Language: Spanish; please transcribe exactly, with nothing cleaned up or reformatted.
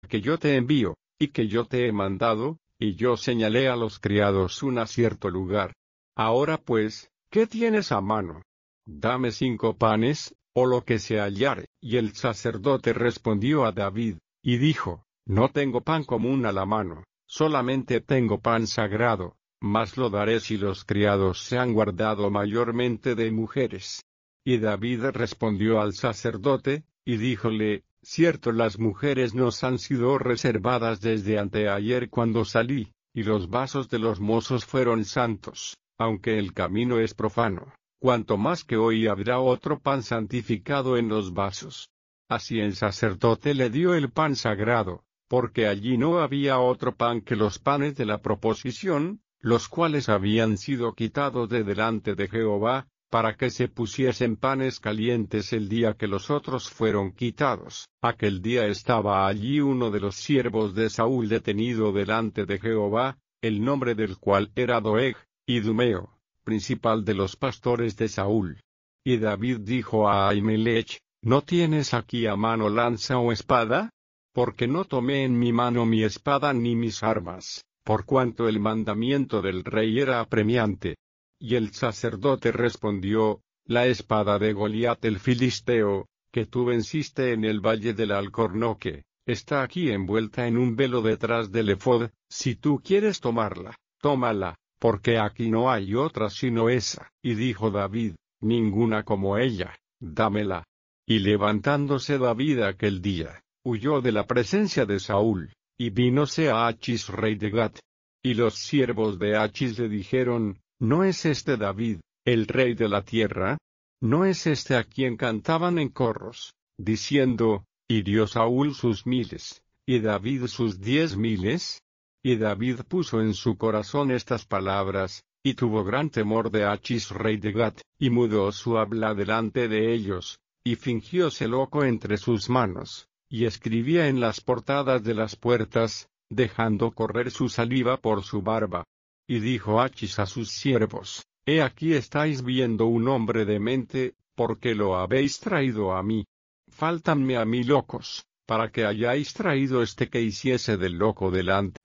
que yo te envío, y que yo te he mandado, y yo señalé a los criados un cierto lugar. Ahora pues, ¿qué tienes a mano? Dame cinco panes, o lo que se hallare. Y el sacerdote respondió a David, y dijo, no tengo pan común a la mano, solamente tengo pan sagrado, mas lo daré si los criados se han guardado mayormente de mujeres. Y David respondió al sacerdote, y díjole, cierto las mujeres nos han sido reservadas desde anteayer cuando salí, y los vasos de los mozos fueron santos, aunque el camino es profano, cuanto más que hoy habrá otro pan santificado en los vasos. Así el sacerdote le dio el pan sagrado, porque allí no había otro pan que los panes de la proposición, los cuales habían sido quitados de delante de Jehová, para que se pusiesen panes calientes el día que los otros fueron quitados. Aquel día estaba allí uno de los siervos de Saúl detenido delante de Jehová, el nombre del cual era Doeg, idumeo, principal de los pastores de Saúl. Y David dijo a Ahimelech, ¿no tienes aquí a mano lanza o espada? Porque no tomé en mi mano mi espada ni mis armas, por cuanto el mandamiento del rey era apremiante. Y el sacerdote respondió, la espada de Goliat el filisteo, que tú venciste en el valle del Alcornoque, está aquí envuelta en un velo detrás del ephod, si tú quieres tomarla, tómala, porque aquí no hay otra sino esa. Y dijo David, ninguna como ella, dámela. Y levantándose David aquel día, huyó de la presencia de Saúl, y vínose a Achis rey de Gat. Y los siervos de Achis le dijeron, ¿no es este David, el rey de la tierra? ¿No es este a quien cantaban en corros, diciendo, hirió Saúl sus miles, y David sus diez miles? Y David puso en su corazón estas palabras, y tuvo gran temor de Achis rey de Gat, y mudó su habla delante de ellos, y fingióse loco entre sus manos, y escribía en las portadas de las puertas, dejando correr su saliva por su barba. Y dijo Achis a sus siervos, he aquí estáis viendo un hombre demente, porque lo habéis traído a mí. Fáltanme a mí locos, para que hayáis traído este que hiciese del loco delante